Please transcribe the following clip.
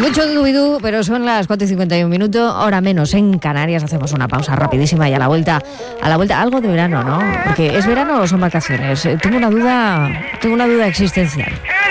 mucho dubidú, pero son las 4:51, hora menos en Canarias. Hacemos una pausa rapidísima y a la vuelta, algo de verano, ¿no? Porque ¿es verano o son vacaciones? Tengo una duda existencial.